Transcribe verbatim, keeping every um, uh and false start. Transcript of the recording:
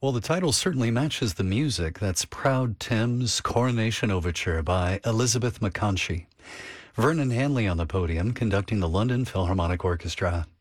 Well, the title certainly matches the music. That's Proud Tim's Coronation Overture by Elizabeth McConchie. Vernon Hanley on the podium conducting the London Philharmonic Orchestra.